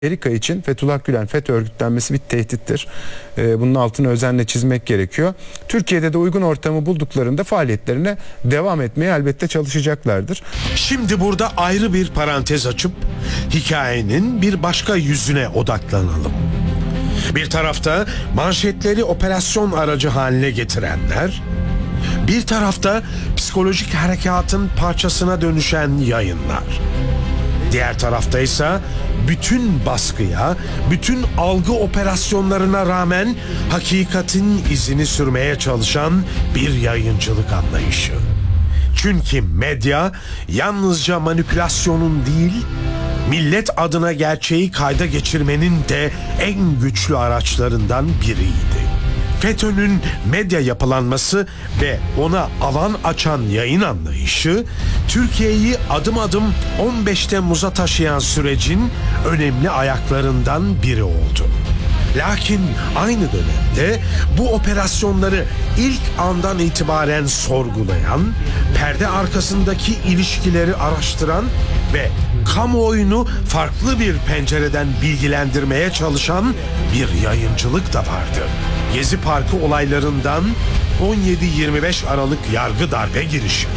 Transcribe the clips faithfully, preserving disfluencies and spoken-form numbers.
Amerika için Fethullah Gülen, FETÖ örgütlenmesi bir tehdittir. Bunun altını özenle çizmek gerekiyor. Türkiye'de de uygun ortamı bulduklarında faaliyetlerine devam etmeye elbette çalışacaklardır. Şimdi burada ayrı bir parantez açıp hikayenin bir başka yüzüne odaklanalım. Bir tarafta manşetleri operasyon aracı haline getirenler, bir tarafta psikolojik harekatın parçasına dönüşen yayınlar. Diğer tarafta ise bütün baskıya, bütün algı operasyonlarına rağmen hakikatin izini sürmeye çalışan bir yayıncılık anlayışı. Çünkü medya yalnızca manipülasyonun değil, millet adına gerçeği kayda geçirmenin de en güçlü araçlarından biriydi. FETÖ'nün medya yapılanması ve ona alan açan yayın anlayışı, Türkiye'yi adım adım on beş Temmuz'a taşıyan sürecin önemli ayaklarından biri oldu. Lakin aynı dönemde bu operasyonları ilk andan itibaren sorgulayan, perde arkasındaki ilişkileri araştıran ve kamuoyunu farklı bir pencereden bilgilendirmeye çalışan bir yayıncılık da vardı. Gezi Parkı olaylarından on yedi yirmi beş Aralık yargı darbe girişimine,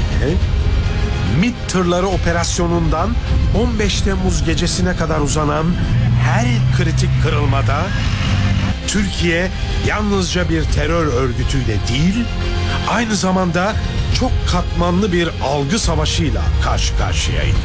MİT tırları operasyonundan on beş Temmuz gecesine kadar uzanan her kritik kırılmada Türkiye yalnızca bir terör örgütüyle değil, aynı zamanda çok katmanlı bir algı savaşıyla karşı karşıyaydı.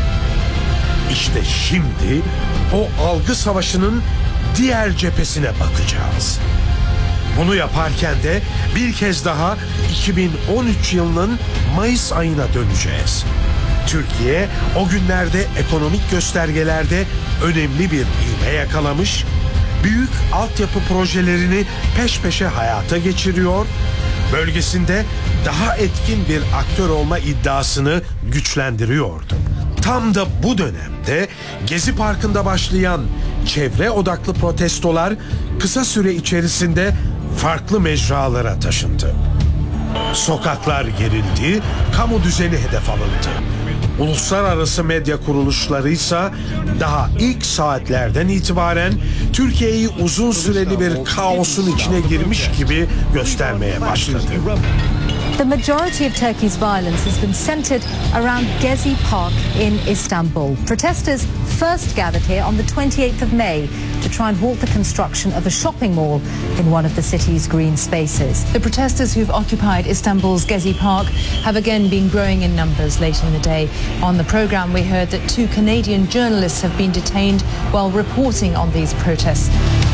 İşte şimdi o algı savaşının diğer cephesine bakacağız. Bunu yaparken de bir kez daha iki bin on üç yılının Mayıs ayına döneceğiz. Türkiye o günlerde ekonomik göstergelerde önemli bir ivme yakalamış, büyük altyapı projelerini peş peşe hayata geçiriyor, bölgesinde daha etkin bir aktör olma iddiasını güçlendiriyordu. Tam da bu dönemde Gezi Parkı'nda başlayan çevre odaklı protestolar kısa süre içerisinde farklı mecralara taşındı. Sokaklar gerildi, kamu düzeni hedef alındı. Uluslararası medya kuruluşları ise daha ilk saatlerden itibaren Türkiye'yi uzun süreli bir kaosun içine girmiş gibi göstermeye başladı. The majority of Turkey's violence has been centered around Gezi Park in Istanbul. Protesters first gathered here on the twenty-eighth of May to try and halt the construction of a shopping mall in one of the city's green spaces. The protesters who've occupied Istanbul's Gezi Park have again been growing in numbers later in the day. On the programme, we heard that two Canadian journalists have been detained while reporting on these protests.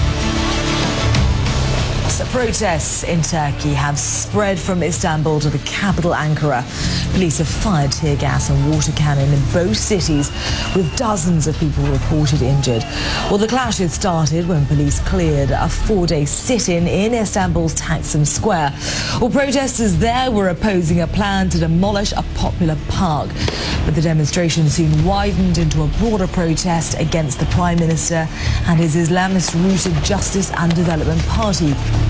Protests in Turkey have spread from Istanbul to the capital Ankara. Police have fired tear gas and water cannon in both cities, with dozens of people reported injured. Well, the clash had started when police cleared a four-day sit-in in Istanbul's Taksim Square. Well, protesters there were opposing a plan to demolish a popular park. But the demonstration soon widened into a broader protest against the Prime Minister and his Islamist-rooted Justice and Development Party.